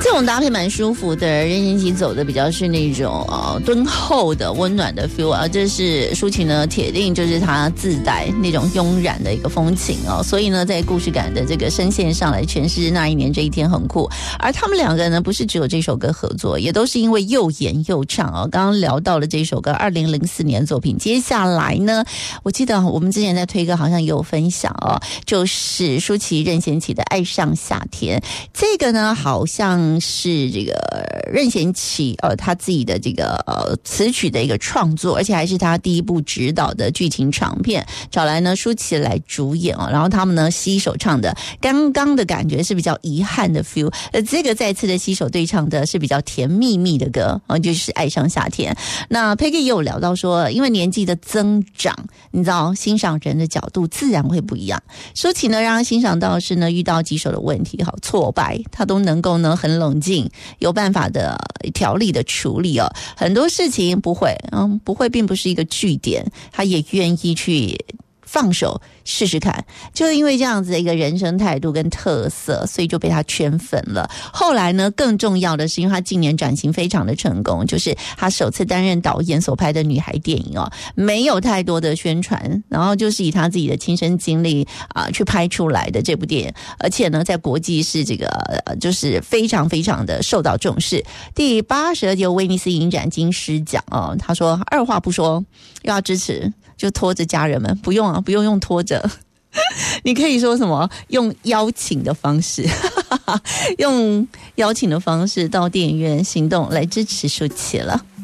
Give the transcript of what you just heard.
这种搭配蛮舒服的，任贤齐走的比较是那种敦厚的温暖的 feel 啊，这是抒情呢铁定就是他自带那种慵懒的一个风情哦，所以呢在故事感的这个声线上来诠释那一年这一天很酷。而他们两个呢不是只有这首歌合作，也都是因为又演又唱哦。刚刚聊到了这首歌2004年作品，接下来呢我记得我们之前在推歌好像也有分享哦，就是舒淇任贤齐的爱上夏天，这个呢好像是这个任贤齐他自己的这个词曲的一个创作，而且还是他第一部执导的剧情长片，找来呢舒淇来主演然后他们呢携手唱的，刚刚的感觉是比较遗憾的 feel， 这个再次的携手对唱的是比较甜蜜蜜的歌就是爱上夏天。那 Peggy 也有聊到说，因为年纪的增长，你知道欣赏人的角度自然会不一样，舒淇呢让他欣赏到的是呢遇到棘手的问题挫败，他都能够呢很冷静有办法的条理的处理很多事情不会并不是一个句点，他也愿意去放手试试看，就是因为这样子的一个人生态度跟特色，所以就被他圈粉了。后来呢更重要的是，因为他近年转型非常的成功，就是他首次担任导演所拍的女孩电影没有太多的宣传，然后就是以他自己的亲身经历去拍出来的这部电影，而且呢在国际是这个就是非常非常的受到重视。第82届威尼斯影展金狮奖他说二话不说要支持，就拖着家人们，不用拖着你可以说什么用邀请的方式用邀请的方式到电影院行动来支持舒淇了。